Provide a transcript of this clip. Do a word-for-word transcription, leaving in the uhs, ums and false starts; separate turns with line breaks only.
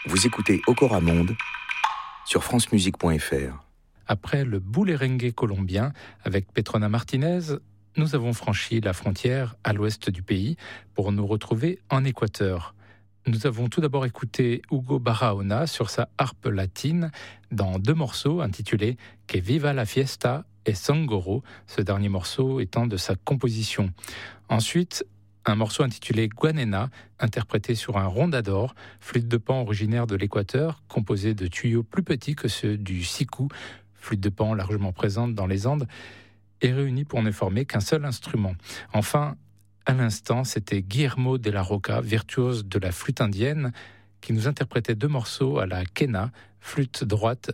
Vous écoutez Okora Monde sur france musique point f r.
Après le boulerengue colombien avec Petrona Martinez, nous avons franchi la frontière à l'ouest du pays pour nous retrouver en Équateur. Nous avons tout d'abord écouté Hugo Barahona sur sa harpe latine dans deux morceaux intitulés « Que viva la fiesta » et « Sangoro », ce dernier morceau étant de sa composition. Ensuite, un morceau intitulé Guanena, interprété sur un rondador, flûte de pan originaire de l'Équateur, composé de tuyaux plus petits que ceux du siku, flûte de pan largement présente dans les Andes, et réunie pour ne former qu'un seul instrument. Enfin, à l'instant, c'était Guillermo de la Roca, virtuose de la flûte indienne, qui nous interprétait deux morceaux à la quena, flûte droite